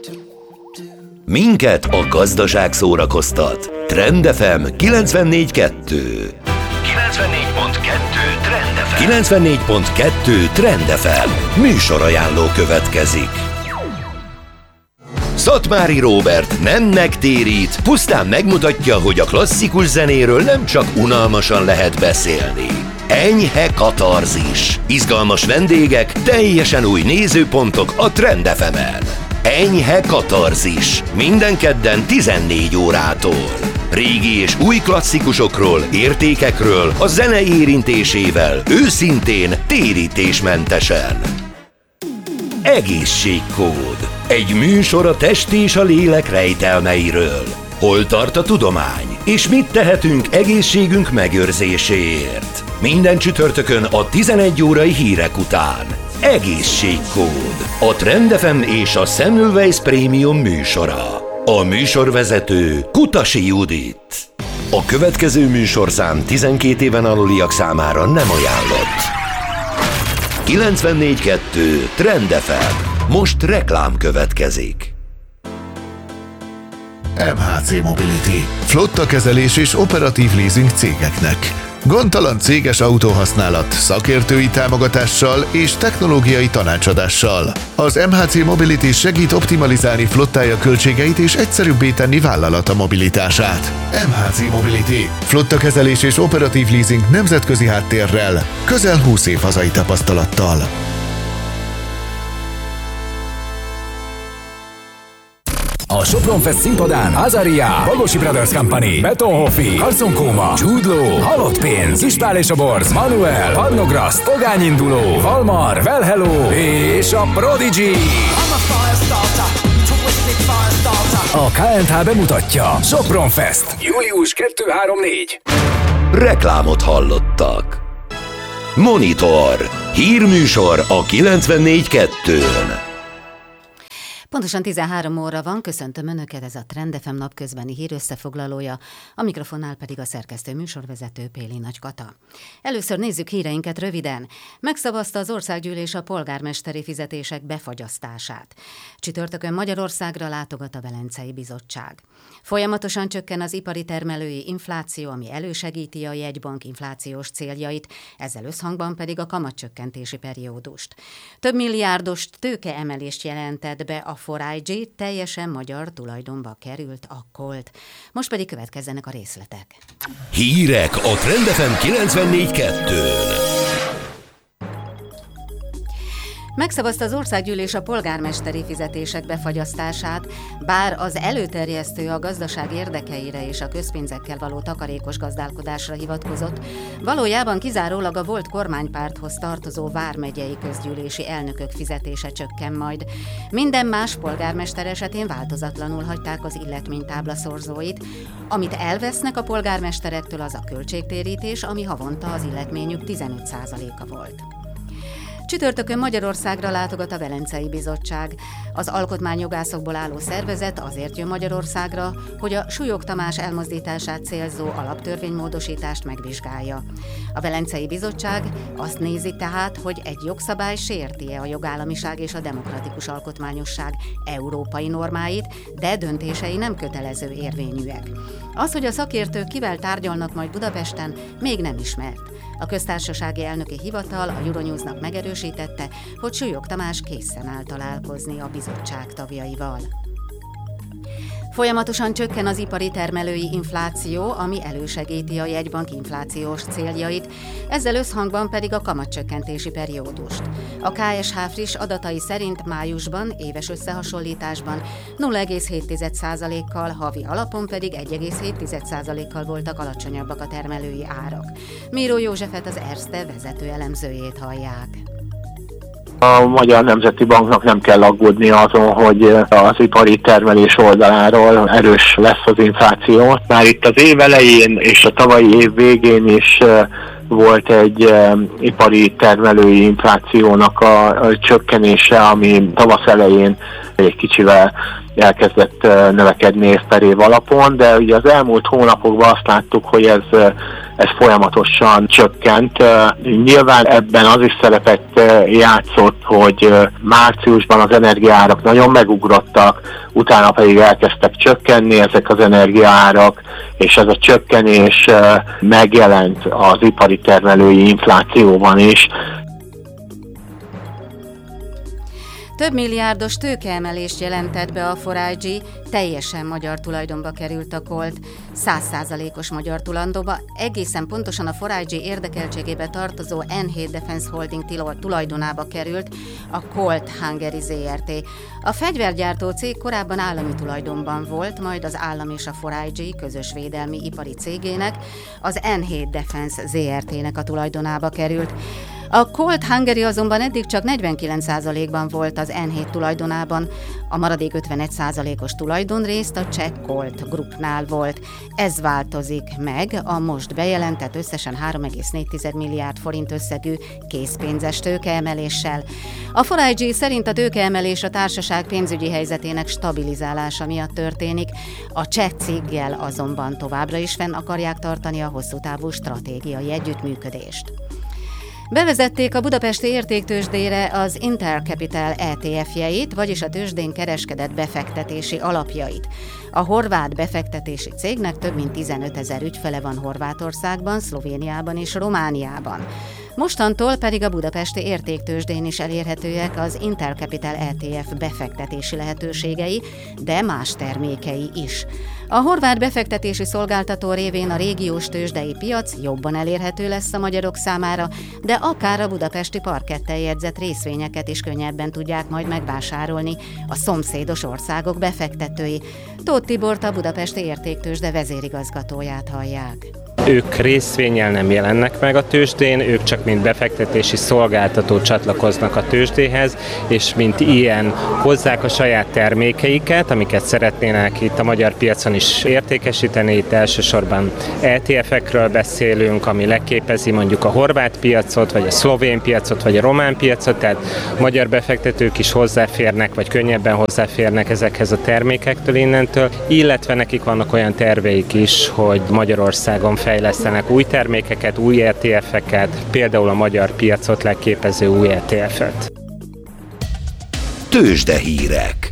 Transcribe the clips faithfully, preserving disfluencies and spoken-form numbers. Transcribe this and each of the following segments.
Minket a gazdaság szórakoztat. Trend ef em kilencvennégy kettő. kilencvennégy pont kettő Trend ef em. kilencvennégy pont kettő Trend ef em. Műsorajánló következik. Szatmári Róbert nem megtérít, pusztán megmutatja, hogy a klasszikus zenéről nem csak unalmasan lehet beszélni. Enyhe katarzis. Izgalmas vendégek, teljesen új nézőpontok a Trend ef emen. Enyhe katarzis. Minden kedden tizennégy órától. Régi és új klasszikusokról, értékekről, a zene érintésével, őszintén, térítésmentesen. Egészségkód. Egy műsor a test és a lélek rejtelmeiről. Hol tart a tudomány? És mit tehetünk egészségünk megőrzéséért? Minden csütörtökön a tizenegy órai hírek után. Egészségkód. A Trend ef em és a Semmelweis Prémium műsora. A műsorvezető Kutasi Judit. A következő műsorszám tizenkét éven aluliak számára nem ajánlott. kilencvennégy kettő Trend ef em. Most reklám következik. em há cé Mobility. Flottakezelés és operatív leasing cégeknek. Gondtalan céges autóhasználat, szakértői támogatással és technológiai tanácsadással. Az em há cé Mobility segít optimalizálni flottája költségeit és egyszerűbbé tenni vállalata mobilitását. em há cé Mobility. Flottakezelés és operatív leasing nemzetközi háttérrel, közel húsz év hazai tapasztalattal. A Sopron Fest színpadán Azaria, Bagosi Brothers Company, Betonhoffi, Carson Koma, Jude Law, Halott Pénz, Ispál és a Borz, Manuel, Parnograszt, Pogányinduló, Valmar, Well Hello és a Prodigy. A ká end há bemutatja Sopron Fest, július kettő-három-négy. Reklámot hallottak. Monitor. Hírműsor a kilencvennégy kettőn. Pontosan tizenhárom óra van, köszöntöm Önöket, ez a Trend ef em napközbeni hírösszefoglalója, a mikrofonnál pedig a szerkesztő műsorvezető Péli Nagy Kata. Először nézzük híreinket röviden. Megszavazta az országgyűlés a polgármesteri fizetések befagyasztását. Csütörtökön Magyarországra látogat a Velencei Bizottság. Folyamatosan csökken az ipari termelői infláció, ami elősegíti a jegybank inflációs céljait, ezzel összhangban pedig a kamatcsökkentési periódust. Több milliárdos tőkeemelést jelentett be a négy i gé, teljesen magyar tulajdonba került a Colt. Most pedig következzenek a részletek. Hírek a Trend ef em kilencvennégy kettőn. Megszavazta az országgyűlés a polgármesteri fizetések befagyasztását, bár az előterjesztő a gazdaság érdekeire és a közpénzekkel való takarékos gazdálkodásra hivatkozott, valójában kizárólag a volt kormánypárthoz tartozó vármegyei közgyűlési elnökök fizetése csökken majd. Minden más polgármester esetén változatlanul hagyták az illetménytábla szorzóit. Amit elvesznek a polgármesterektől, az a költségtérítés, ami havonta az illetményük tizenöt százaléka volt. Csütörtökön Magyarországra látogat a Velencei Bizottság. Az alkotmányjogászokból álló szervezet azért jön Magyarországra, hogy a Súlyog Tamás elmozdítását célzó alaptörvénymódosítást megvizsgálja. A Velencei Bizottság azt nézi tehát, hogy egy jogszabály sérti-e a jogállamiság és a demokratikus alkotmányosság európai normáit, de döntései nem kötelező érvényűek. Az, hogy a szakértők kivel tárgyalnak majd Budapesten, még nem ismert. A köztársasági elnöki hivatal a Euronewsnak megerősítette, hogy Súlyog Tamás készen áll találkozni a bizottság tagjaival. Folyamatosan csökken az ipari termelői infláció, ami elősegíti a jegybank inflációs céljait, ezzel összhangban pedig a kamatcsökkentési periódust. A ká es há friss adatai szerint májusban éves összehasonlításban nulla egész hét százalékkal, havi alapon pedig egy egész hét százalékkal voltak alacsonyabbak a termelői árak. Míró Józsefet, az Erste vezető elemzőjét hallják. A Magyar Nemzeti Banknak nem kell aggódnia azon, hogy az ipari termelés oldaláról erős lesz az infláció. Már itt az év elején és a tavalyi év végén is volt egy uh, ipari termelői inflációnak a, a csökkenése, ami tavasz elején egy kicsivel elkezdett növekedni év per év alapon, de ugye az elmúlt hónapokban azt láttuk, hogy ez, ez folyamatosan csökkent. Nyilván ebben az is szerepet játszott, hogy márciusban az energiaárak nagyon megugrottak, utána pedig elkezdtek csökkenni ezek az energiaárak, és ez a csökkenés megjelent az ipari termelői inflációban is. Több milliárdos tőkeemelést jelentett be a four I G, teljesen magyar tulajdonba került a Colt. száz százalékos magyar tulajdonba, egészen pontosan a four I G érdekeltségébe tartozó N hét Defense Holding tulajdonába került a Colt Hungary Zrt. A fegyvergyártó cég korábban állami tulajdonban volt, majd az állam és a four I G közös védelmi ipari cégének, az N hét Defense Zrt.-nek a tulajdonába került. A Colt Hungary azonban eddig csak negyvenkilenc százalékban volt az N hét tulajdonában, a maradék ötvenegy százalékos tulajdonrészt a cseh Colt Groupnál volt. Ez változik meg a most bejelentett összesen három egész négy milliárd forint összegű készpénzes tőkeemeléssel. A four I G szerint a tőkeemelés a társaság pénzügyi helyzetének stabilizálása miatt történik, a cseh céggel azonban továbbra is fenn akarják tartani a hosszútávú stratégiai együttműködést. Bevezették a budapesti értéktőzsdére az Intercapital E T F-jeit, vagyis a tőzsdén kereskedett befektetési alapjait. A horvát befektetési cégnek több mint tizenötezer ügyfele van Horvátországban, Szlovéniában és Romániában. Mostantól pedig a budapesti értéktőzsdén is elérhetőek az Intercapital E T F befektetési lehetőségei, de más termékei is. A horvát befektetési szolgáltató révén a régiós tőzsdei piac jobban elérhető lesz a magyarok számára, de akár a budapesti parketten jegyzett részvényeket is könnyebben tudják majd megvásárolni a szomszédos országok befektetői. Tóth Tibort, a budapesti értéktőzsde vezérigazgatóját hallják. Ők részvénnyel nem jelennek meg a tőzsdén, ők csak mint befektetési szolgáltató csatlakoznak a tőzsdéhez, és mint ilyen hozzák a saját termékeiket, amiket szeretnének itt a magyar piacon is értékesíteni. Itt elsősorban E T F-ekről beszélünk, ami leképezi mondjuk a horvát piacot, vagy a szlovén piacot, vagy a román piacot, tehát magyar befektetők is hozzáférnek, vagy könnyebben hozzáférnek ezekhez a termékektől innentől, illetve nekik vannak olyan terveik is, hogy Magyarországon fejlesztenek új termékeket, új E T F-eket, például a magyar piacot leképező új E T F-et. Tőzsdehírek.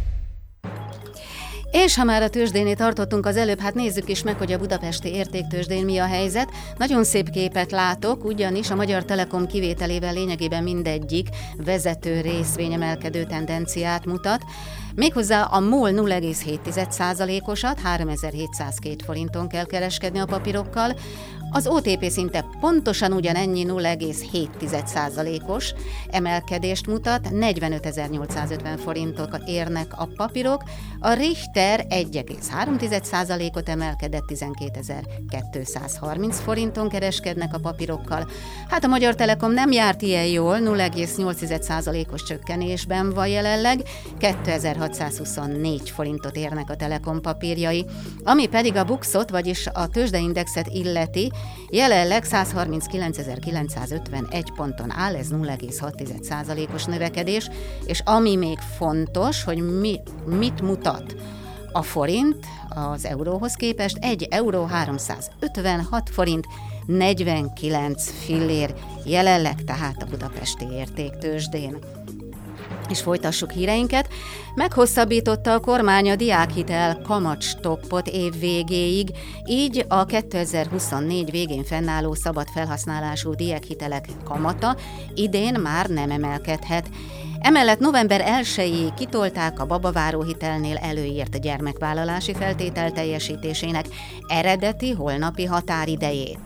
És ha már a tőzsdénél tartottunk az előbb, hát nézzük is meg, hogy a budapesti értéktőzsdén mi a helyzet. Nagyon szép képet látok, ugyanis a Magyar Telekom kivételével lényegében mindegyik vezető részvény emelkedő tendenciát mutat. Méghozzá a MOL nulla egész hét százalékosat, háromezer-hétszázkettő forinton kell kereskedni a papírokkal, az o té pé szinte pontosan ugyanennyi nulla egész hét százalékos emelkedést mutat, negyvenötezer-nyolcszázötven forintot érnek a papírok, a Richter egy egész három százalékot emelkedett, tizenkétezer-kétszázharminc forinton kereskednek a papírokkal. Hát a Magyar Telekom nem járt ilyen jól, nulla egész nyolc százalékos csökkenésben van jelenleg, kétezer-hatszázhuszonnégy forintot érnek a Telekom papírjai, ami pedig a bukszot, vagyis a tőzsdeindexet illeti, jelenleg százharminckilencezer-kilencszázötvenegy ponton áll, ez nulla egész hat százalékos növekedés, és ami még fontos, hogy mi, mit mutat a forint az euróhoz képest, egy euró háromszázötvenhat forint, negyvenkilenc fillér jelenleg tehát a budapesti értéktőzsdén. És folytassuk híreinket. Meghosszabbította a kormány a diákhitel kamatstoppot év végéig, így a kétezer-huszonnégy végén fennálló szabad felhasználású diákhitelek kamata idén már nem emelkedhet. Emellett november elsejéig kitolták a babaváró hitelnél előírt gyermekvállalási feltétel teljesítésének eredeti holnapi határidejét.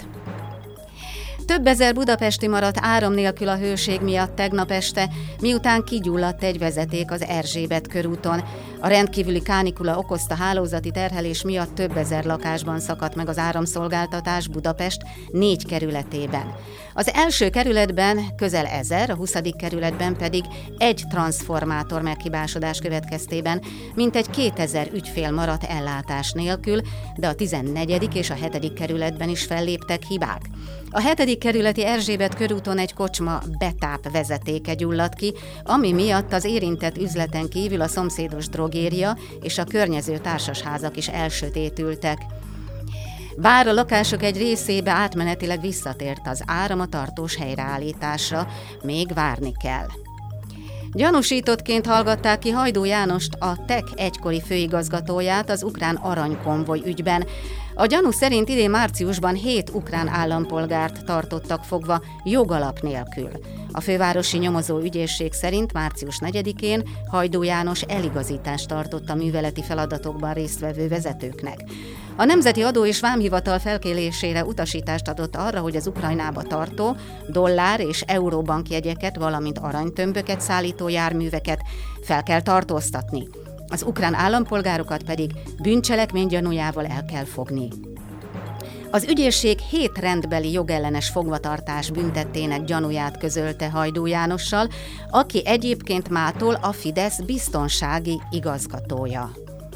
Több ezer budapesti maradt áram nélkül a hőség miatt tegnap este, miután kigyulladt egy vezeték az Erzsébet körúton. A rendkívüli kánikula okozta hálózati terhelés miatt több ezer lakásban szakadt meg az áramszolgáltatás Budapest négy kerületében. Az első kerületben közel ezer, a huszadik kerületben pedig egy transzformátor meghibásodás következtében mintegy kétezer ügyfél maradt ellátás nélkül, de a tizennegyedik és a hetedik kerületben is felléptek hibák. A hetedik kerületi Erzsébet körúton egy kocsma betáp vezetéke gyulladt ki, ami miatt az érintett üzleten kívül a szomszédos drogéria és a környező társasházak is elsötétültek. Bár a lakások egy részébe átmenetileg visszatért az áram, a tartós helyreállításra még várni kell. Gyanúsítottként hallgatták ki Hajdú Jánost, a té e ká egykori főigazgatóját az ukrán aranykonvoj ügyben. A gyanú szerint idén márciusban hét ukrán állampolgárt tartottak fogva jogalap nélkül. A fővárosi nyomozó ügyészség szerint március negyedikén Hajdú János eligazítást tartott a műveleti feladatokban résztvevő vezetőknek. A Nemzeti Adó és Vámhivatal felkérésére utasítást adott arra, hogy az Ukrajnába tartó dollár és euróbankjegyeket, valamint aranytömböket szállító járműveket fel kell tartóztatni. Az ukrán állampolgárokat pedig bűncselekmény gyanújával el kell fogni. Az ügyészség hét rendbeli jogellenes fogvatartás büntettének gyanúját közölte Hajdú Jánossal, aki egyébként mától a Fidesz biztonsági igazgatója.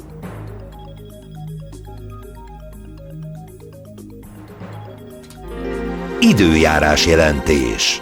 Időjárás jelentés.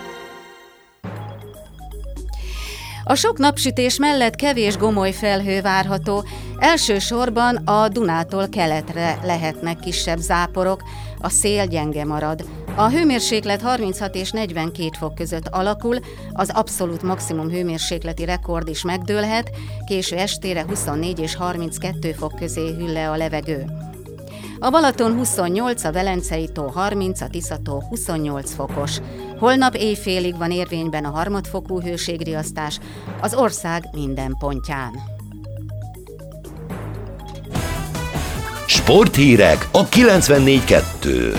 A sok napsütés mellett kevés gomoly felhő várható, elsősorban a Dunától keletre lehetnek kisebb záporok, a szél gyenge marad. A hőmérséklet harminchat és negyvenkét fok között alakul, az abszolút maximum hőmérsékleti rekord is megdőlhet, késő estére huszonnégy és harminckettő fok közé hűl le a levegő. A Balaton huszonnyolc, a Velencei tó harminc, a Tisza-tó huszonnyolc fokos. Holnap éjfélig van érvényben a harmadfokú hőségriasztás az ország minden pontján. Sporthírek a kilencvennégy kettő.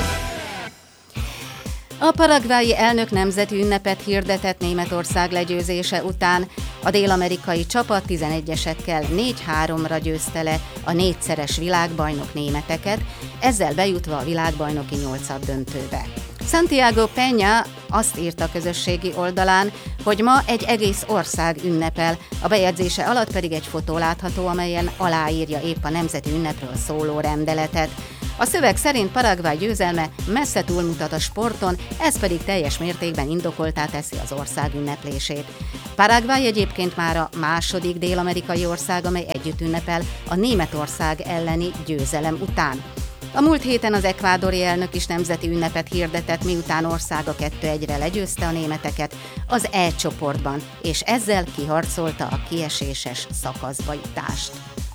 A paragvái elnök nemzeti ünnepet hirdetett Németország legyőzése után. A dél-amerikai csapat tizenegyesekkel négy háromra győzte le a négyszeres világbajnok németeket, ezzel bejutva a világbajnoki nyolcaddöntőbe. Santiago Peña azt írta a közösségi oldalán, hogy ma egy egész ország ünnepel, a bejegyzése alatt pedig egy fotó látható, amelyen aláírja épp a nemzeti ünnepről szóló rendeletet. A szöveg szerint Paraguay győzelme messze túlmutat a sporton, ez pedig teljes mértékben indokoltá teszi az ország ünneplését. Paraguay egyébként már a második dél-amerikai ország, amely együtt ünnepel a Németország elleni győzelem után. A múlt héten az ekvádori elnök is nemzeti ünnepet hirdetett, miután országa kettő egyre legyőzte a németeket az E csoportban, és ezzel kiharcolta a kieséses szakaszba jutást.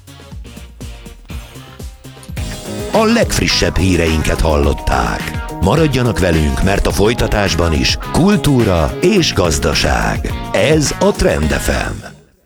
A legfrissebb híreinket hallották. Maradjanak velünk, mert a folytatásban is kultúra és gazdaság. Ez a Trend ef em.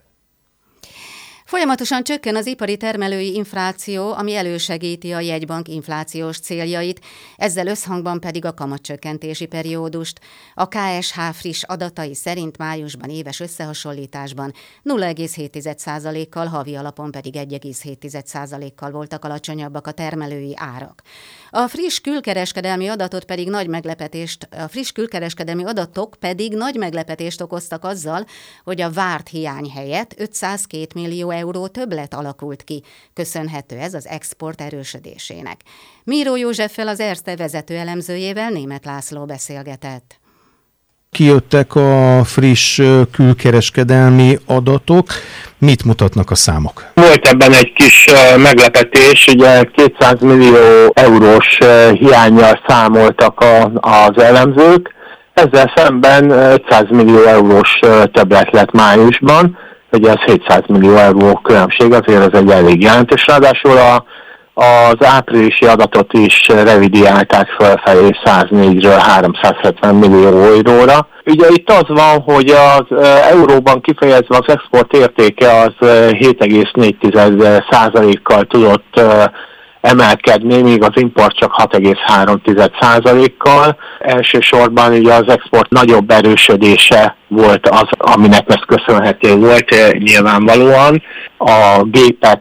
Folyamatosan csökken az ipari termelői infláció, ami elősegíti a jegybank inflációs céljait, ezzel összhangban pedig a kamatcsökkentési periódust. A ká es há friss adatai szerint májusban éves összehasonlításban nulla egész hét százalékkal, havi alapon pedig egy egész hét százalékkal voltak alacsonyabbak a termelői árak. A friss külkereskedelmi adatot pedig nagy meglepetést, a friss külkereskedelmi adatok pedig nagy meglepetést okoztak azzal, hogy a várt hiány helyett ötszázkettő millió euró többlet alakult ki. Köszönhető ez az export erősödésének. Míró Józseffel, az Erste vezető elemzőjével Németh László beszélgetett. Kijöttek a friss külkereskedelmi adatok. Mit mutatnak a számok? Volt ebben egy kis meglepetés, ugye kétszáz millió eurós hiánnyal számoltak a, az elemzők, ezzel szemben ötszáz millió eurós többlet lett májusban, ugye ez hétszáz millió euró különbség, azért ez egy elég jelentős, ráadásul a Az áprilisi adatot is revidiálták felfelé száznégyről háromszázhetven millió euróra. Ugye itt az van, hogy az euróban kifejezve az export értéke az hét egész négy százalékkal tudott emelkedni, míg az import csak hat egész három százalékkal. Elsősorban ugye az export nagyobb erősödése volt az, aminek ez köszönhető volt nyilvánvalóan. A gépek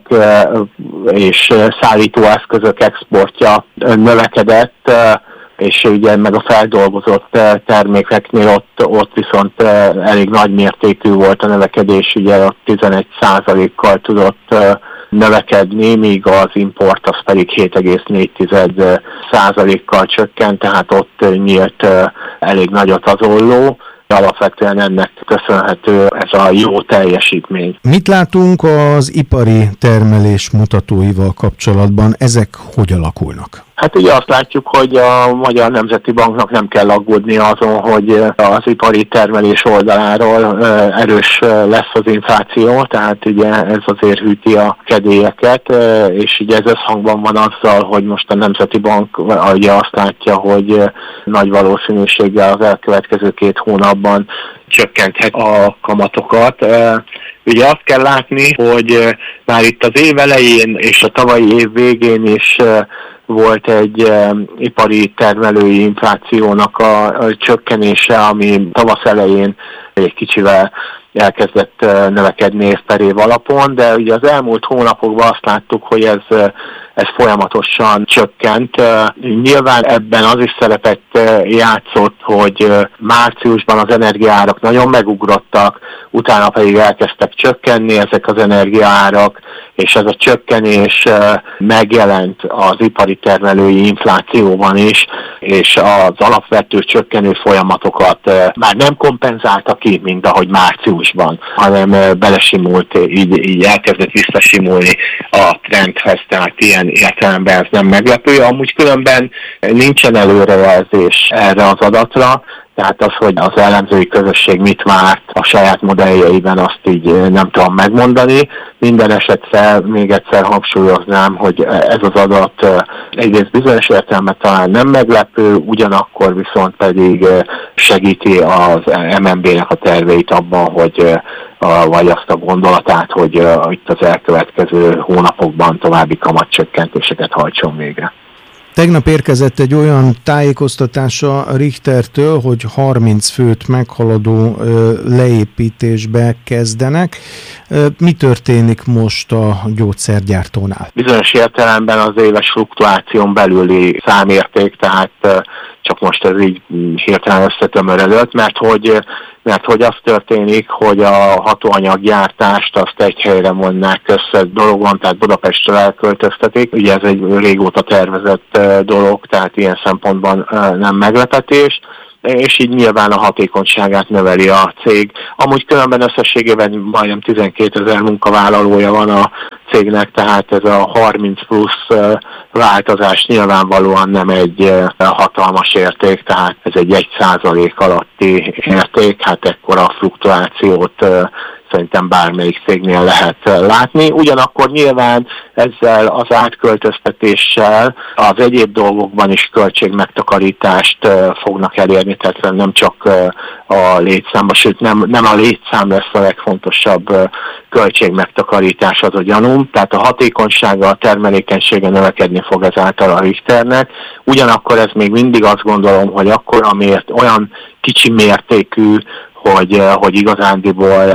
és szállítóeszközök exportja növekedett, és ugye meg a feldolgozott termékeknél ott, ott viszont elég nagy mértékű volt a növekedés, ugye ott tizenegy százalékkal tudott növekedni, míg az import az pedig hét egész négy százalékkal csökkent, tehát ott nyílt elég nagyot az olló. Alapvetően ennek köszönhető ez a jó teljesítmény. Mit látunk az ipari termelés mutatóival kapcsolatban? Ezek hogy alakulnak? Hát ugye azt látjuk, hogy a Magyar Nemzeti Banknak nem kell aggódni azon, hogy az ipari termelés oldaláról erős lesz az infláció, tehát ugye ez azért hűti a kedélyeket, és ugye ez összhangban van azzal, hogy most a Nemzeti Bank ugye azt látja, hogy nagy valószínűséggel az elkövetkező két hónapban csökkenthet a kamatokat. Ugye azt kell látni, hogy már itt az év elején és a tavalyi év végén is volt egy ipari termelői inflációnak a, a csökkenése, ami tavasz elején egy kicsivel elkezdett növekedni év per év alapon, de ugye az elmúlt hónapokban azt láttuk, hogy ez, ez folyamatosan csökkent. Nyilván ebben az is szerepet játszott, hogy márciusban az energiaárak nagyon megugrottak, utána pedig elkezdtek csökkenni ezek az energiaárak, és ez a csökkenés megjelent az ipari termelői inflációban is, és az alapvető csökkenő folyamatokat már nem kompenzálta ki, mint ahogy márciusban, hanem belesimult, így, így elkezdett visszasimulni a trendhez, tehát ilyen értelemben ez nem meglepő. Amúgy különben nincsen előrejelzés erre az adatra, tehát az, hogy az elemzői közösség mit várt a saját modelljeiben, azt így nem tudom megmondani. Minden esetre még egyszer hangsúlyoznám, hogy ez az adat egyrészt bizonyos értelemben talán nem meglepő, ugyanakkor viszont pedig segíti az em en bé-nek a terveit abban, hogy a, vagy azt a gondolatát, hogy itt az elkövetkező hónapokban további kamatcsökkentéseket hajtson végre. Tegnap érkezett egy olyan tájékoztatása Richtertől, hogy harminc főt meghaladó leépítésbe kezdenek. Mi történik most a gyógyszergyártónál? Bizonyos értelemben az éves fluktuáción belüli számérték, tehát csak most ez így hirtelen összetömöredett, mert hogy mert hogy az történik, hogy a hatóanyaggyártást azt egy helyre mondnák össze dologon, tehát Budapestre elköltöztetik. Ugye ez egy régóta tervezett dolog, tehát ilyen szempontban nem meglepetés, és így nyilván a hatékonyságát növeli a cég. Amúgy különben összességében majdnem tizenkétezer munkavállalója van a cégnek, tehát ez a harminc plusz változás nyilvánvalóan nem egy hatalmas érték, tehát ez egy egy százalék alatti érték, hát ekkora fluktuációt szerintem bármelyik cégnél lehet látni. Ugyanakkor nyilván ezzel az átköltöztetéssel az egyéb dolgokban is költségmegtakarítást fognak elérni, tehát nem csak a létszámba, sőt nem, nem a létszám lesz a legfontosabb költségmegtakarítás, az a gyanúm, tehát a hatékonysága, a termelékenysége növekedni fog ezáltal a Richternek. Ugyanakkor ez még mindig azt gondolom, hogy akkor amiért olyan kicsi mértékű, hogy, hogy igazándiból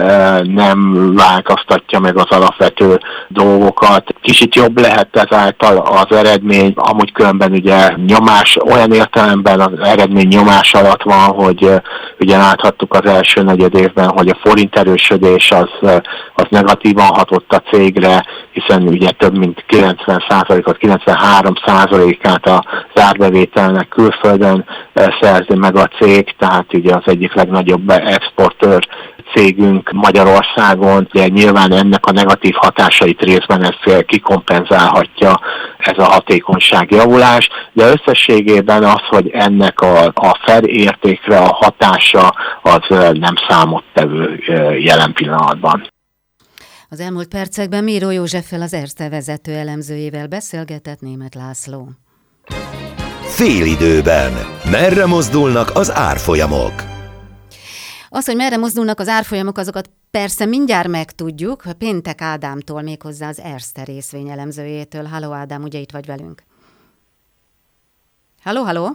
nem változtatja meg az alapvető dolgokat. Kicsit jobb lehet ezáltal az eredmény, amúgy különben ugye nyomás, olyan értelemben az eredmény nyomás alatt van, hogy ugye láthattuk az első negyed évben, hogy a forint erősödés az, az negatívan hatott a cégre, hiszen ugye több mint kilencven százalékot, kilencvenhárom százalékát az árbevételnek külföldön szerzi meg a cég, tehát ugye az egyik legnagyobb exportőr cégünk Magyarországon, ugye nyilván ennek a negatív hatásait részben ez kikompenzálhatja, ez a hatékonyság javulás, de összességében az, hogy ennek a, a fair értékre a hatása az nem számottevő jelen pillanatban. Az elmúlt percekben Míró Józseffel, az Erste vezető elemzőjével beszélgetett Németh László. Félidőben. Merre mozdulnak az árfolyamok? Az, hogy merre mozdulnak az árfolyamok, azokat persze mindjárt megtudjuk, Péntek Ádámtól, méghozzá az Erste részvényelemzőjétől. Halló Ádám, ugye itt vagy velünk? Halló, halló?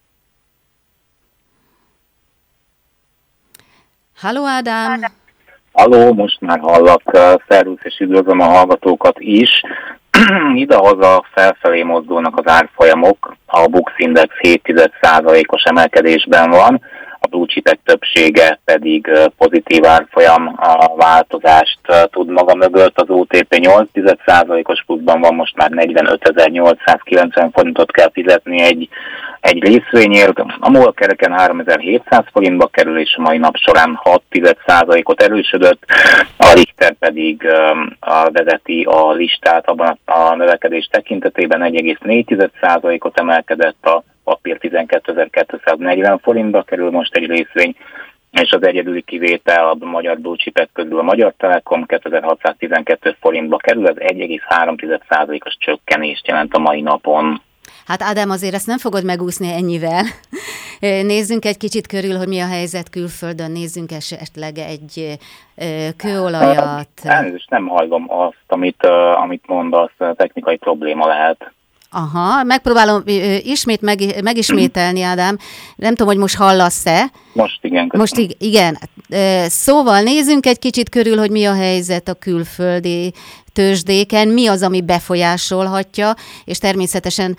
Halló Ádám? Halló, most már hallak, szervusz és üdvözlöm a hallgatókat is. Idehaza felfelé mozdulnak az árfolyamok, a Bux Index hét egész egy százalékos emelkedésben van, a blue chipek többsége pedig pozitív árfolyam a változást tud maga mögött. Az o té pé nyolc százalékos pluszban van, most már negyvenötezer-nyolcszázkilencven forintot kell fizetni egy, egy részvényért. A MOL kereken háromezer-hétszáz forintba kerül, és a mai nap során hat százalékot erősödött. A Richter pedig uh, vezeti a listát abban a növekedés tekintetében, egy egész négy százalékot emelkedett, a papír tizenkétezer-kétszáznegyven forintba kerül most egy részvény, és az egyedüli kivétel a magyar blue chipek közül a Magyar Telekom kétezer-hatszáztizenkettő forintba kerül, ez egy egész három százalékos csökkenést jelent a mai napon. Hát Ádám, azért ezt nem fogod megúszni ennyivel. Nézzünk egy kicsit körül, hogy mi a helyzet külföldön, nézzünk esetleg egy kőolajat. Elnézést, nem hallom azt, amit, amit mondasz, technikai probléma lehet. Aha, megpróbálom ismét meg, megismételni, Ádám. Nem tudom, hogy most hallasz-e. Most igen. Köszönöm. Most igen. Szóval nézzünk egy kicsit körül, hogy mi a helyzet a külföldi tőzsdéken, mi az, ami befolyásolhatja, és természetesen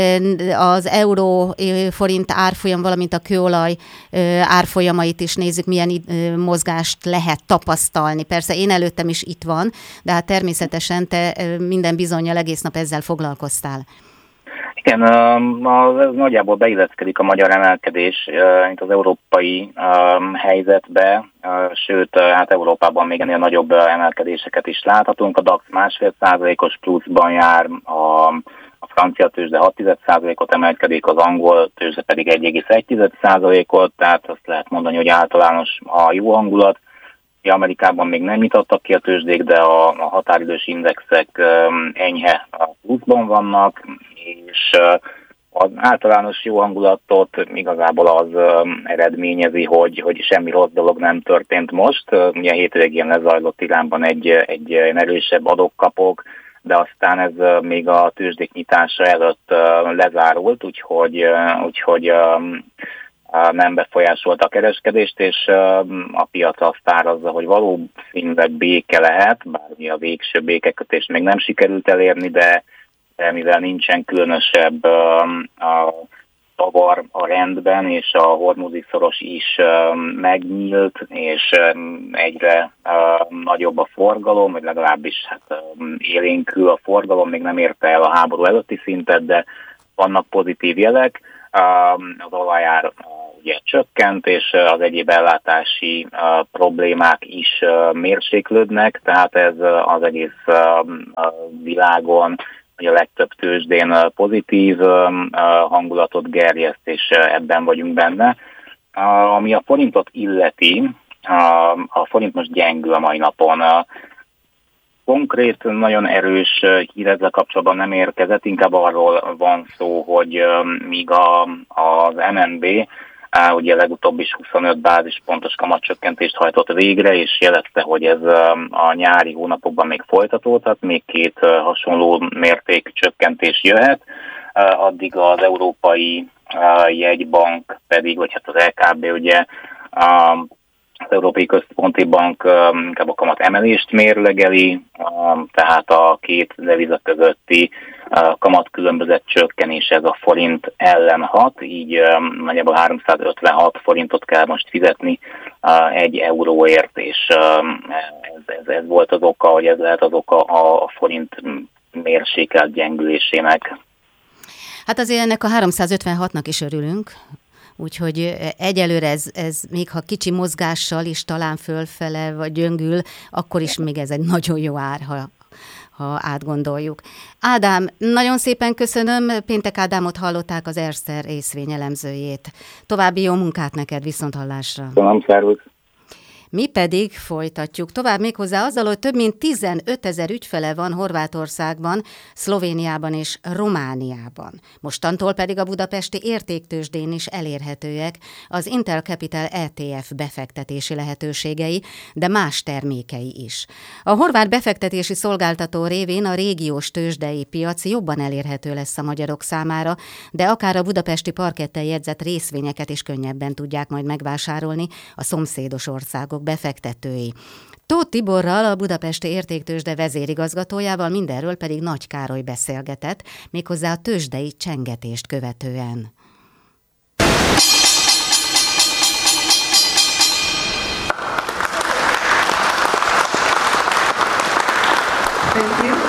az euró forint árfolyam, valamint a kőolaj árfolyamait is nézzük, milyen mozgást lehet tapasztalni. Persze én előttem is itt van, de hát természetesen te minden bizonnyal egész nap ezzel foglalkoztál. Igen, ez nagyjából beilleszkedik a magyar emelkedés, mint az európai helyzetbe, sőt, hát Európában még ennél nagyobb emelkedéseket is láthatunk. A DAX másfél százalékos pluszban jár, a, a francia tőzsde hat százalékot emelkedik, az angol tőzsde pedig egy egész egy százalékot, tehát azt lehet mondani, hogy általános a jó hangulat. Amerikában még nem nyitottak ki a tőzsdék, de a, a határidős indexek enyhe pluszban vannak, és az általános jó hangulatot igazából az eredményezi, hogy, hogy semmi rossz dolog nem történt most. Ugye hétvégén lezajlott Iránban egy, egy erősebb adok-kapok, de aztán ez még a tőzsdék nyitása előtt lezárult, úgyhogy, úgyhogy nem befolyásolta a kereskedést, és a piac azt árazza, hogy valószínűleg béke lehet, bár a végső békekötés még nem sikerült elérni, de mivel nincsen különösebb a zavar a rendben, és a hormuzi szoros is megnyílt, és egyre nagyobb a forgalom, vagy legalábbis hát élénkül a forgalom, még nem érte el a háború előtti szintet, de vannak pozitív jelek. Az olajár ugye csökkent, és az egyéb ellátási problémák is mérséklődnek, tehát ez az egész világon, hogy a legtöbb tőzsdén pozitív hangulatot gerjeszt, és ebben vagyunk benne. Ami a forintot illeti, a forint most gyengül a mai napon. Konkrét, nagyon erős hír ezzel kapcsolatban nem érkezett, inkább arról van szó, hogy míg a, az em en bé ugye legutóbb is huszonöt bázispontos kamatcsökkentést hajtott végre, és jelezte, hogy ez a nyári hónapokban még folytatódhat, még két hasonló mértékű csökkentés jöhet. Addig az Európai Jegybank pedig, vagy hát az el ká bé ugye az Európai Központi Bank inkább a kamat emelést mérlegeli, tehát a két deviza közötti kamatkülönbözet csökkenés ez a forint ellen hat, így nagyjából háromszázötvenhat forintot kell most fizetni egy euróért, és ez, ez, ez volt az oka, hogy ez lehet az oka a forint mérsékelt gyengülésének. Hát azért ennek a háromszázötvenhatnak is örülünk. Úgyhogy egyelőre ez, ez még ha kicsi mozgással is talán fölfele vagy gyöngül, akkor is még ez egy nagyon jó ár, ha, ha átgondoljuk. Ádám, nagyon szépen köszönöm, Péntek Ádámot hallották, az Erste részvény elemzőjét. További jó munkát neked, viszonthallásra. Köszönöm, szervusz. Mi pedig folytatjuk tovább méghozzá azzal, hogy több mint tizenötezer ügyfele van Horvátországban, Szlovéniában és Romániában. Mostantól pedig a budapesti értéktőzsdén is elérhetőek az Intel Capital é té ef befektetési lehetőségei, de más termékei is. A horvát befektetési szolgáltató révén a régiós tőzsdei piac jobban elérhető lesz a magyarok számára, de akár a budapesti parketten jegyzett részvényeket is könnyebben tudják majd megvásárolni a szomszédos országok befektetői. Tóth Tiborral, a Budapesti Értéktőzsde vezérigazgatójával mindenről pedig Nagy Károly beszélgetett, méghozzá a tőzsdei csengetést követően. Thank you.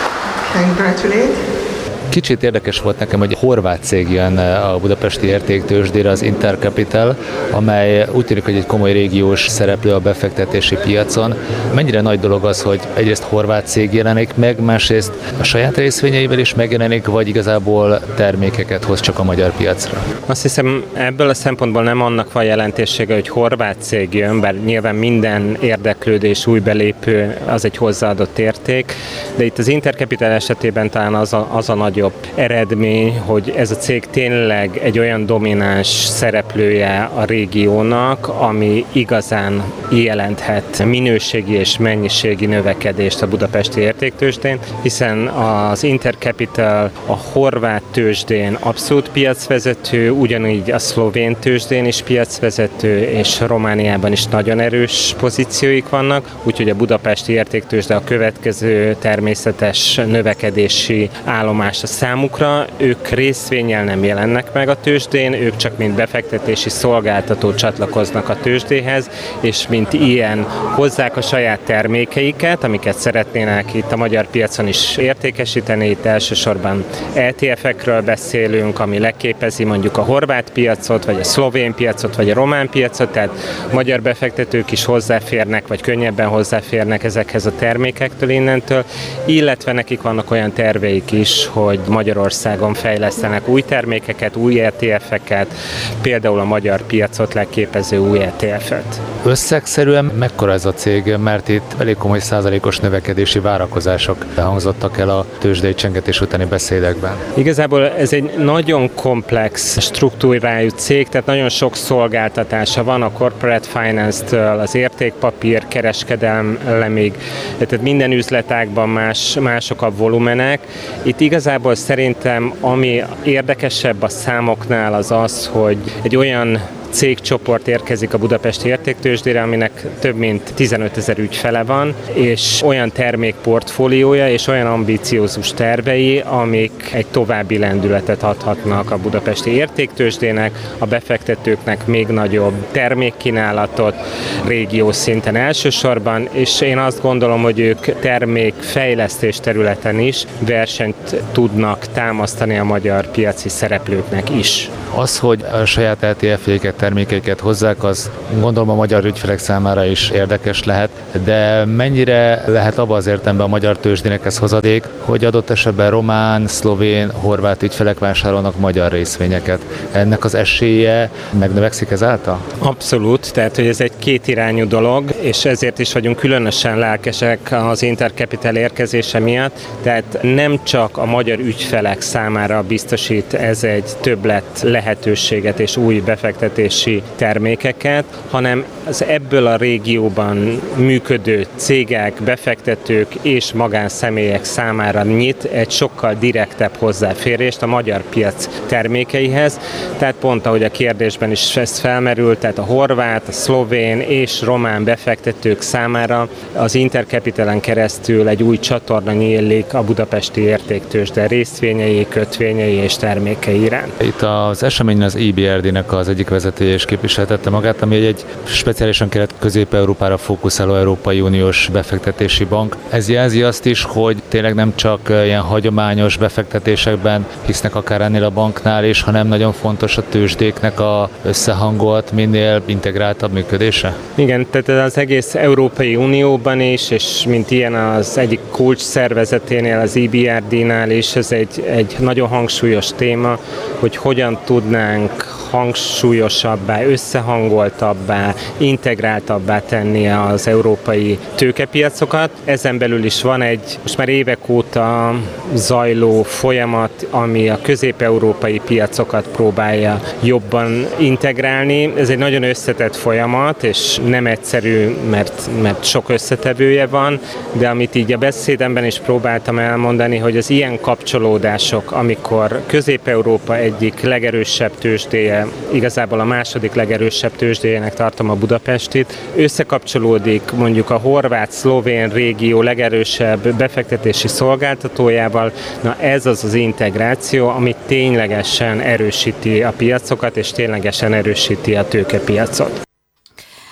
Congratulate. Kicsit érdekes volt nekem, hogy horvát cég jön a budapesti értéktőzsdére, az Intercapital, amely úgy tűnik, hogy egy komoly régiós szereplő a befektetési piacon. Mennyire nagy dolog az, hogy egyrészt horvát cég jelenik meg, másrészt a saját részvényeivel is megjelenik, vagy igazából termékeket hoz csak a magyar piacra? Azt hiszem, ebből a szempontból nem annak van jelentősége, hogy horvát cég jön, bár nyilván minden érdeklődés, új belépő az egy hozzáadott érték, de itt az Intercapital esetében talán az a, az a nagyobb eredmény, hogy ez a cég tényleg egy olyan domináns szereplője a régiónak, ami igazán jelenthet minőségi és mennyiségi növekedést a budapesti értéktőzsdén, hiszen az Intercapital a horvát tőzsdén abszolút piacvezető, ugyanígy a szlovén tőzsdén is piacvezető, és Romániában is nagyon erős pozícióik vannak, úgyhogy a budapesti értéktőzsde a következő természetes növekedési állomás a számukra. Ők részvénnyel nem jelennek meg a tőzsdén, ők csak mint befektetési szolgáltató csatlakoznak a tőzsdéhez, és mint ilyen hozzák a saját termékeiket, amiket szeretnének itt a magyar piacon is értékesíteni. Itt elsősorban é té ef-ekről beszélünk, ami leképezi mondjuk a horvát piacot, vagy a szlovén piacot, vagy a román piacot, tehát magyar befektetők is hozzáférnek, vagy könnyebben hozzáférnek ezekhez a termékektől innentől, illetve nekik vannak olyan terveik is, hogy Magyarországon fejlesztenek új termékeket, új é té ef-eket, például a magyar piacot leképező új é té ef-et. Összegszerűen mekkora ez a cég, mert itt elég komoly százalékos növekedési várakozások hangzottak el a tőzsdei csengetés utáni beszédekben. Igazából ez egy nagyon komplex struktúrájú cég, tehát nagyon sok szolgáltatása van a corporate finance-től, az értékpapír kereskedelemig, tehát minden üzletágban más, mások a volumenek. Itt igazából szerintem ami érdekesebb a számoknál az az, hogy egy olyan cégcsoport érkezik a budapesti értéktőzsdére, aminek több mint tizenötezer ügyfele van, és olyan termékportfóliója és olyan ambíciózus tervei, amik egy további lendületet adhatnak a budapesti értéktőzsdének, a befektetőknek még nagyobb termékkínálatot régiós szinten elsősorban, és én azt gondolom, hogy ők termékfejlesztés területen is versenyt tudnak támasztani a magyar piaci szereplőknek is. Az, hogy a saját é té ef-jeiket, termékeiket hozzák, az gondolom a magyar ügyfelek számára is érdekes lehet, de mennyire lehet abban az értelemben a magyar tőzsdének ez hozadék, hogy adott esetben román, szlovén, horvát ügyfelek vásárolnak magyar részvényeket. Ennek az esélye megnövekszik ezáltal? Abszolút, tehát hogy ez egy kétirányú dolog, és ezért is vagyunk különösen lelkesek az Intercapital érkezése miatt, tehát nem csak a magyar ügyfelek számára biztosít ez egy többlet lehetőséget és új befektetési termékeket, hanem az ebből a régióban működő cégek, befektetők és magánszemélyek számára nyit egy sokkal direktebb hozzáférést a magyar piac termékeihez. Tehát pont ahogy a kérdésben is ez felmerült, tehát a horvát, a szlovén és román befektetők számára az Intercapitalen keresztül egy új csatorna nyílik a budapesti értéktőzsde részvényei, kötvényei és termékei iránt. Itt az eseményen az i bé er dé-nek az egyik vezetője is képviseltette magát, ami egy speciálisan Kelet-Közép-Európára fókuszáló Európai Uniós befektetési bank. Ez jelzi azt is, hogy tényleg nem csak ilyen hagyományos befektetésekben hisznek akár ennél a banknál is, hanem nagyon fontos a tőzsdéknek a összehangolt, minél integráltabb működése? Igen, tehát az egész Európai Unióban is, és mint ilyen az egyik kulcs szervezeténél, az i bé er dé-nál is, ez egy, egy nagyon hangsúlyos téma, hogy hogyan tudnánk hangsúlyosabbá, összehangoltabbá, integráltabbá tenni az európai tőkepiacokat. Ezen belül is van egy most már évek óta zajló folyamat, ami a közép-európai piacokat próbálja jobban integrálni. Ez egy nagyon összetett folyamat, és nem egyszerű, mert, mert sok összetevője van, de amit így a beszédemben is próbáltam elmondani, hogy az ilyen kapcsolódások, amikor Közép-Európa egyik legerősebb tőzsdéje, igazából a második legerősebb tőzsdéjének tartom a Budapestit, összekapcsolódik mondjuk a horvát-szlovén régió legerősebb befektetési szolgáltatójával, na ez az az integráció, ami ténylegesen erősíti a piacokat, és ténylegesen erősíti a tőkepiacot.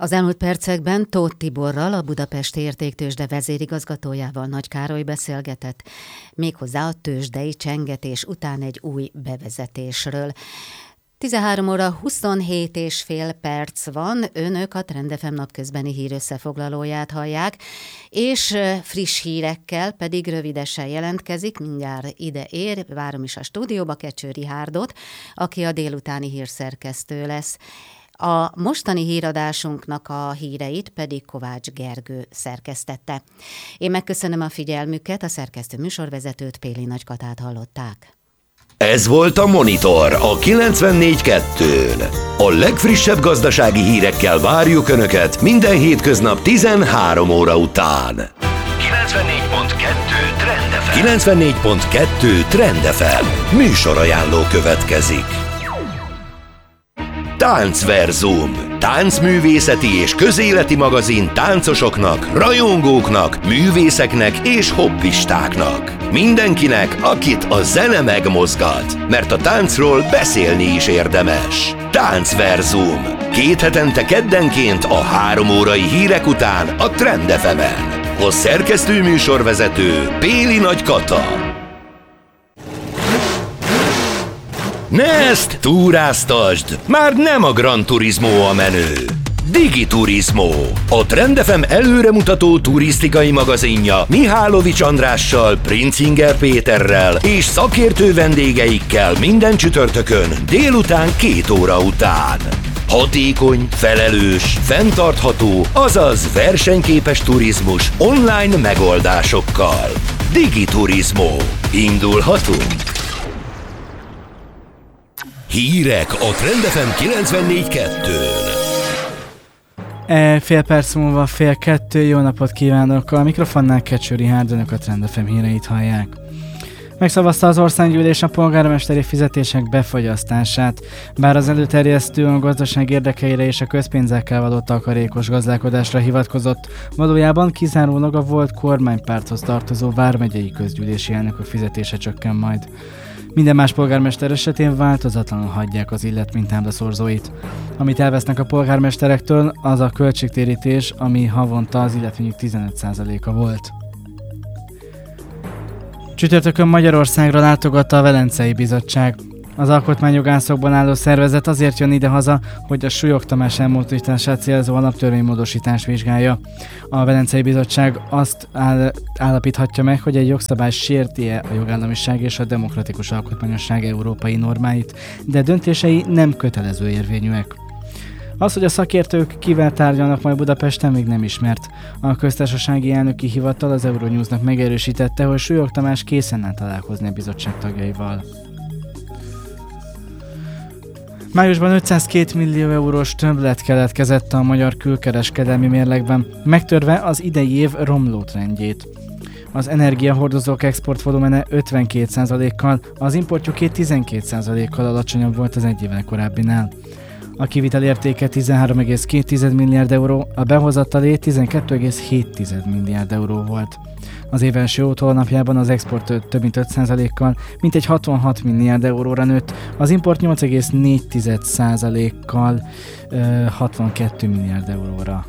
Az elmúlt percekben Tóth Tiborral, a Budapesti Értéktőzsde vezérigazgatójával Nagy Károly beszélgetett, méghozzá a tőzsdei csengetés után egy új bevezetésről. tizenhárom óra huszonhét és fél perc van, önök a Trend ef em napközbeni hírösszefoglalóját hallják, és friss hírekkel pedig rövidesen jelentkezik, mindjárt ide ér, várom is a stúdióba Kecső Rihárdot, aki a délutáni hírszerkesztő lesz. A mostani híradásunknak a híreit pedig Kovács Gergő szerkesztette. Én megköszönöm a figyelmüket, a szerkesztő műsorvezetőt, Péli Nagykatát hallották. Ez volt a Monitor a kilencvennégy kettőn. A legfrissebb gazdasági hírekkel várjuk Önöket minden hétköznap tizenhárom óra után. kilencvennégy pont kettő Trend ef em. kilencvennégy pont kettő Trend ef em. Műsorajánló következik. Táncverzum. Táncművészeti és közéleti magazin táncosoknak, rajongóknak, művészeknek és hobbistáknak. Mindenkinek, akit a zene megmozgat, mert a táncról beszélni is érdemes. Táncverzum. Két hetente keddenként a három órai hírek után a Trend ef emen. A szerkesztő műsorvezető Péli Nagykata. Ne ezt túráztasd! Már nem a Gran Turismo a menő. Digiturismo. A Trend ef em előremutató turisztikai magazinja Mihálovics Andrással, Princinger Péterrel és szakértő vendégeikkel minden csütörtökön délután két óra után. Hatékony, felelős, fenntartható, azaz versenyképes turizmus online megoldásokkal. Digiturismo. Indulhatunk! Hírek a Trend ef em kilencvennégy kettőn. E, fél perc múlva fél kettő, jó napot kívánok! A mikrofonnál Kecső Rihárd, önök a Trend ef em híreit hallják. Megszavazta az országgyűlés a polgármesteri fizetések befagyasztását, bár az előterjesztő a gazdaság érdekeire és a közpénzekkel való takarékos gazdálkodásra hivatkozott, valójában kizárólag a volt kormánypárthoz tartozó vármegyei közgyűlési elnökök fizetése csökken majd. Minden más polgármester esetén változatlanul hagyják az illetmintábla szorzóit. Amit elvesznek a polgármesterektől, az a költségtérítés, ami havonta az illetményük tizenöt százaléka volt. Csütörtökön Magyarországra látogatta a Velencei Bizottság. Az alkotmányjogászokban álló szervezet azért jön idehaza, hogy a súlyoktamás elmozdítását célzó alaptörvénymódosítást vizsgálja. A Velencei Bizottság azt áll, állapíthatja meg, hogy egy jogszabály sérti-e a jogállamiság és a demokratikus alkotmányosság európai normáit, de döntései nem kötelező érvényűek. Az, hogy a szakértők kivel tárgyalnak majd Budapesten, még nem ismert. A köztársasági elnöki hivatal az Euronewsnak megerősítette, hogy Súlyog Tamás készen áll találkozni a bizottság tagjaival. Májusban ötszázkét millió eurós többlet keletkezett a magyar külkereskedelmi mérlegben, megtörve az idei év romló trendjét. Az energiahordozók exportvolumene ötvenkét százalékkal, az importjuké tizenkét százalékkal alacsonyabb volt az egy évvel korábbinál. A kivitel értéke tizenhárom egész két milliárd euró, a behozatalé tizenkét egész hét milliárd euró volt. Az év első öt hónapjában az export több mint öt százalékkal, mintegy hatvanhat milliárd euróra nőtt, az import nyolc egész négy százalékkal hatvankét milliárd euróra.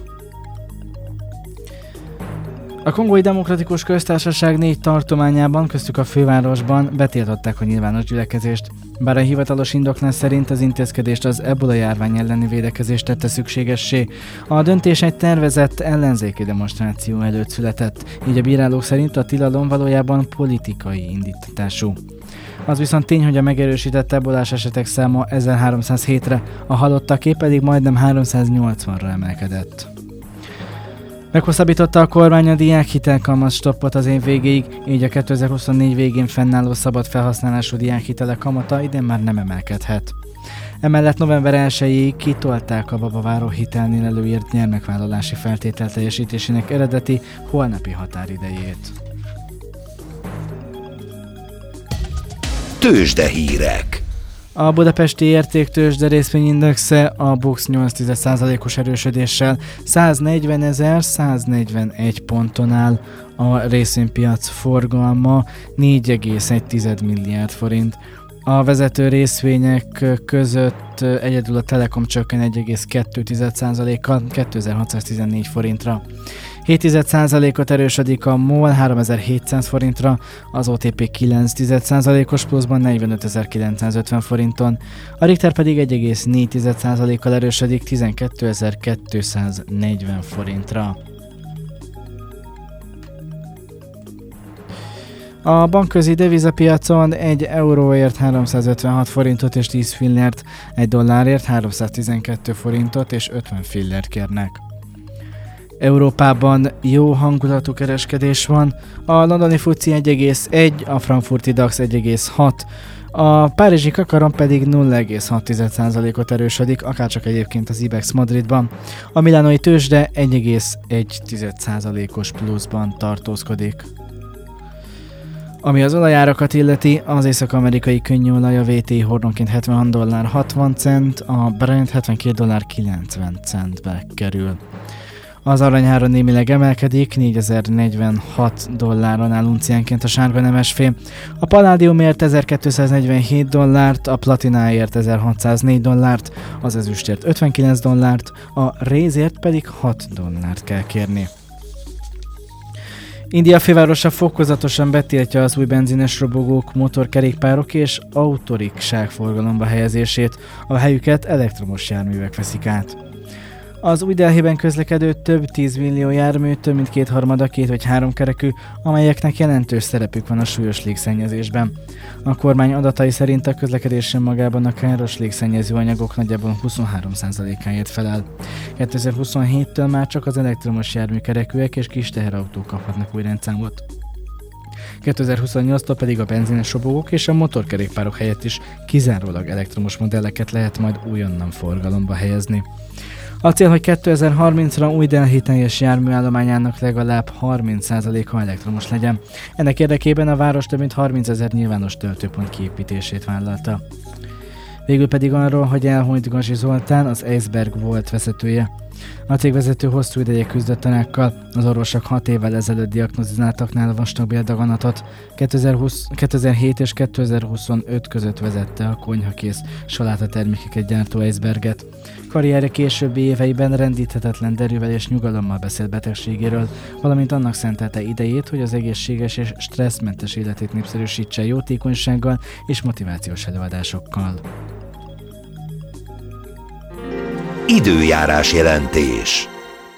A Kongói Demokratikus Köztársaság négy tartományában, köztük a fővárosban betiltották a nyilvános gyülekezést. Bár a hivatalos indoklás szerint az intézkedést az ebola járvány elleni védekezést tette szükségessé, a döntés egy tervezett ellenzéki demonstráció előtt született, így a bírálók szerint a tilalom valójában politikai indítású. Az viszont tény, hogy a megerősített ebolás esetek száma ezerháromszázhétre, a halottaké pedig majdnem háromszáznyolcvanra emelkedett. Meghosszabbította a kormány a diákhitel kamatstoppot az év végéig, így a kétezer-huszonnégy végén fennálló szabad felhasználású diákhitelek kamata idén már nem emelkedhet. Emellett november elsejéig kitolták a babaváró hitelnél előírt gyermekvállalási feltétel teljesítésének eredeti holnapi határidejét. Tőzsdehírek. A budapesti értéktőzsde részvényindexe a BUX nyolc százalékos erősödéssel száznegyvenezer-száznegyvenegy ponton áll, a részvénypiac forgalma négy egész egy milliárd forint. A vezető részvények között egyedül a Telekom csökken egy egész kettő százalékkal kétezer-hatszáztizennégy forintra. hét százalékot erősödik a MOL háromezer-hétszáz forintra, az o té pé kilenc százalékos pluszban negyvenetezer-kilencszázötven forinton, a Richter pedig egy egész négy százalékkal erősödik tizenkétezer-kétszáznegyven forintra. A bankközi devizapiacon egy euróért háromszázötvenhat forintot és tíz fillért, egy dollárért háromszáztizenkét forintot és ötven fillért kérnek. Európában jó hangulatú kereskedés van, a londoni fuci egy egész egy, a frankfurti DAX egy egész hat, a párizsi kakaron pedig nulla egész hat százalékot erősödik, akárcsak egyébként az IBEX Madridban. A milánói tőzsde egy egész egy százalékos pluszban tartózkodik. Ami az olajárakat illeti, az észak-amerikai könnyűolaj a vé té i hordonként hetvenhat dollár hatvan cent, a Brent hetvenkét dollár kilencven centbe kerül. Az aranyára némileg emelkedik, négyezer-negyvenhat dolláron áll unciánként a sárga nemesfém. A paládiumért ezerkétszáznegyvenhét dollárt, a platináért ezerhatszáznégy dollárt, az ezüstért ötvenkilenc dollárt, a rézért pedig hat dollárt kell kérni. India fővárosa fokozatosan betiltja az új benzines robogók, motorkerékpárok és autorikság forgalomba helyezését, a helyüket elektromos járművek veszik át. Az új Delhiben közlekedő több tízmillió jármű, több mint kétharmada két vagy három kerekű, amelyeknek jelentős szerepük van a súlyos légszennyezésben. A kormány adatai szerint a közlekedés magában a káros légszennyező anyagok nagyjából huszonhárom százalékáért felel. kétezer-huszonhéttől már csak az elektromos járműkerekűek és kis teherautók kaphatnak új rendszámot. kétezer-huszonnyolctól pedig a benzines robogók és a motorkerékpárok helyett is kizárólag elektromos modelleket lehet majd újonnan forgalomba helyezni. A cél, hogy kétezer-harmincra új Delhi teljes járműállományának legalább harminc százaléka elektromos legyen. Ennek érdekében a város több mint harmincezer nyilvános töltőpont kiépítését vállalta. Végül pedig arról, hogy elhunyt Gazi Zoltán, az Eisberg volt vezetője. A cégvezető hosszú ideje küzdött tanákkal, az orvosok hat évvel ezelőtt diagnosztizáltak nála vastagbéldaganatot. kétezer-hét és kétezer-huszonöt között vezette a konyhakész salátatermékeket gyártó Eisberget. Karrierje későbbi éveiben rendíthetetlen derűvel és nyugalommal beszélt betegségéről, valamint annak szentelte idejét, hogy az egészséges és stresszmentes életét népszerűsítse jótékonysággal és motivációs előadásokkal. Időjárás jelentés.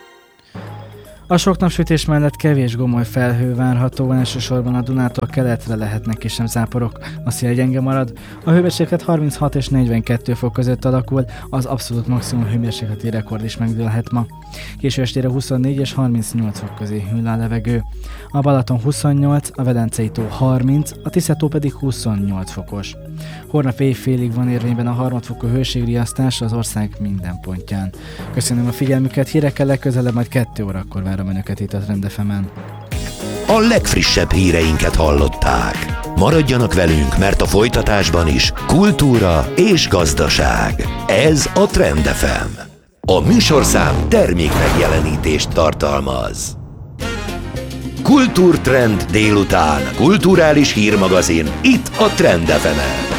A sok napsütés mellett kevés gomoly felhő várható, elsősorban a Dunától keletre lehetnek kisebb záporok. A szél gyenge marad, a hőmérséklet harminchat és negyvenkettő fok között alakul, az abszolút maximum hőmérsékleti rekord is megdőlhet ma. Késő estére huszonnégy és harmincnyolc fok közé hűl a levegő. A Balaton huszonnyolc, a Velencei tó harminc, a Tisza-tó pedig huszonnyolc fokos. Holnap éjfélig van érvényben a harmadfokú hőségriasztás az ország minden pontján. Köszönöm a figyelmüket, hírekkel legközelebb majd kettő órakor várom önöket itt a Trend ef emen. A legfrissebb híreinket hallották. Maradjanak velünk, mert a folytatásban is kultúra és gazdaság. Ez a Trend ef em. A műsorszám termék megjelenítést tartalmaz. Kultúrtrend délután, kulturális hírmagazin itt a Trend ef emen.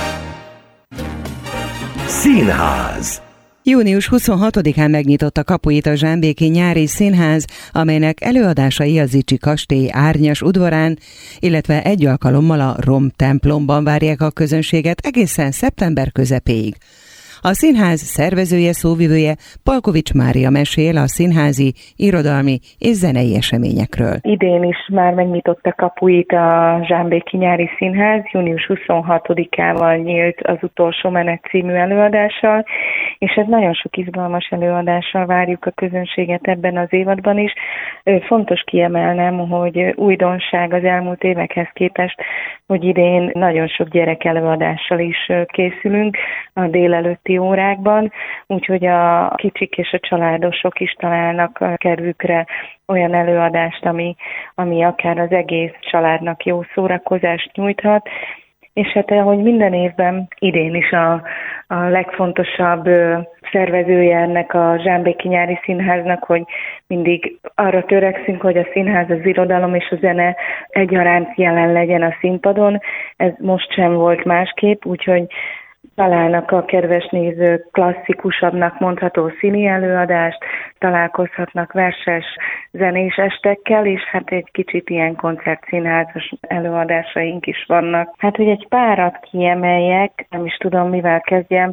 Színház. június huszonhatodikán megnyitotta kapuit a Zsámbéki Nyári Színház, amelynek előadásai a Zichy kastély árnyas udvarán, illetve egy alkalommal a Rom templomban várják a közönséget egészen szeptember közepéig. A színház szervezője, szóvivője Palkovics Mária mesél a színházi, irodalmi és zenei eseményekről. Idén is már megnyitotta kapuit a Zsámbéki Nyári Színház, június huszonhatodikával nyílt az Utolsó menet című előadással, és ez nagyon sok izgalmas előadással várjuk a közönséget ebben az évadban is. Fontos kiemelnem, hogy újdonság az elmúlt évekhez képest, hogy idén nagyon sok gyerek előadással is készülünk a délelőtti órákban, úgyhogy a kicsik és a családosok is találnak kedvükre olyan előadást, ami, ami akár az egész családnak jó szórakozást nyújthat, és hát ahogy minden évben, idén is a, a legfontosabb szervezője ennek a Zsámbéki Nyári Színháznak, hogy mindig arra törekszünk, hogy a színház, az irodalom és a zene egyaránt jelen legyen a színpadon. Ez most sem volt másképp, úgyhogy találnak a kedves nézők klasszikusabbnak mondható színi előadást, találkozhatnak verses, zenés estekkel, és hát egy kicsit ilyen koncertszínházas előadásaink is vannak. Hát, hogy egy párat kiemeljek, nem is tudom, mivel kezdjem,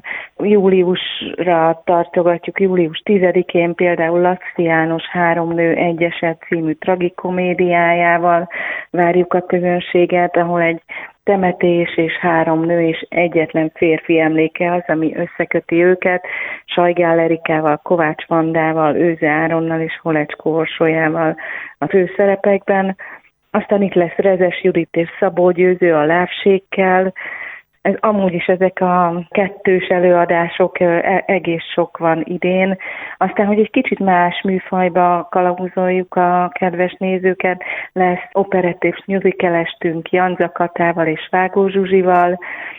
júliusra tartogatjuk, július tizedikén például Laczky János Három nő egy eset című tragikomédiájával várjuk a közönséget, ahol egy temetés és három nő és egyetlen férfi emléke az, ami összeköti őket, Sajgál Erikával, Kovács Vandával, Őze Áronnal és Holecskó Orsolyával a főszerepekben. Aztán itt lesz Rezes Judit és Szabó Győző a Lávségkel. Ez, amúgy is ezek a kettős előadások, egész sok van idén. Aztán, hogy egy kicsit más műfajba kalauzoljuk a kedves nézőket, lesz operett és musicalestünk Janza Katával és Vágó Zsuzsival.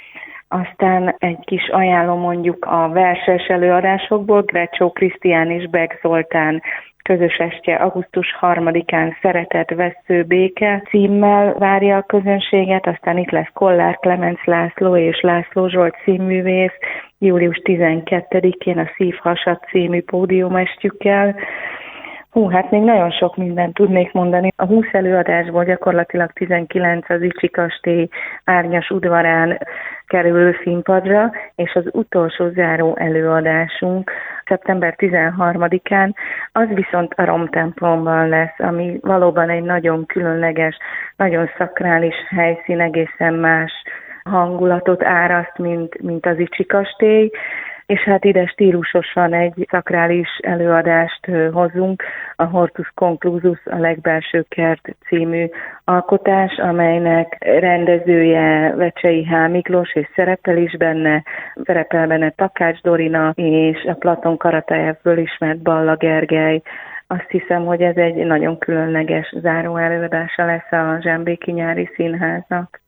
Aztán egy kis ajánlom mondjuk a verses előadásokból, Grecsó Krisztián és Bek Zoltán közös estje augusztus harmadikán Szeretet, Vessző, Béke címmel várja a közönséget, aztán itt lesz Kollár Klemenc László és László Zsolt színművész július tizenkettedikén a Szívhasad című pódiumestjükkel. Hú, hát még nagyon sok mindent tudnék mondani. A húsz előadásból gyakorlatilag tizenkilenc az Icsi Kastély Árnyas udvarán kerül színpadra, és az utolsó záró előadásunk szeptember tizenharmadikán, az viszont a Rom templomban lesz, ami valóban egy nagyon különleges, nagyon szakrális helyszín, egészen más hangulatot áraszt, mint, mint az Icsi Kastély, és hát ide stílusosan egy szakrális előadást hozunk, a Hortus Conclusus, a Legbelső Kert című alkotás, amelynek rendezője Vecsei H. Miklós, és szerepel is benne, szerepel benne Takács Dorina, és a Platon Karatajevből ismert Balla Gergely. Azt hiszem, hogy ez egy nagyon különleges záró előadása lesz a Zsámbéki Nyári Színháznak.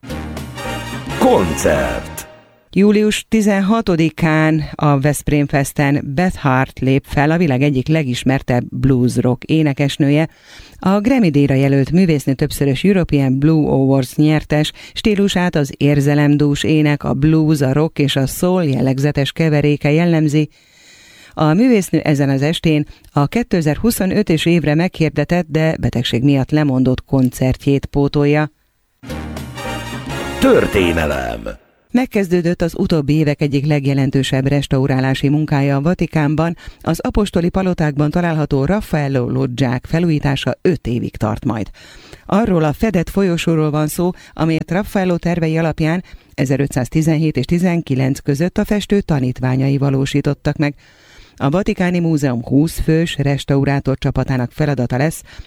Koncert. július tizenhatodikán a Veszprém Festen Beth Hart lép fel, a világ egyik legismertebb blues rock énekesnője. A Grammy-díjra jelölt művésznő többszörös European Blue Awards nyertes, stílusát az érzelemdús ének, a blues, a rock és a soul jellegzetes keveréke jellemzi. A művésznő ezen az estén a kétezer-huszonötös évre meghirdetett, de betegség miatt lemondott koncertjét pótolja. Történelem. Megkezdődött az utóbbi évek egyik legjelentősebb restaurálási munkája a Vatikánban, az apostoli palotákban található Raffaello loggiák felújítása öt évig tart majd. Arról a fedett folyosóról van szó, amelyet Raffaello tervei alapján ezerötszáztizenhét és tizenkilenc között a festő tanítványai valósítottak meg. A Vatikáni Múzeum húsz fős restaurátor csapatának feladata lesz